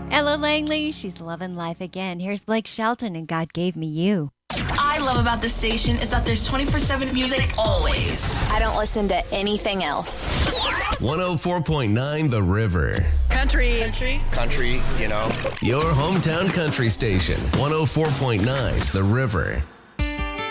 Ella Langley, she's loving life again. Here's Blake Shelton and God Gave Me You. I love about this station is that there's 24/7 music always. I don't listen to anything else. 104.9 The River. Country, Your hometown country station. 104.9 The River.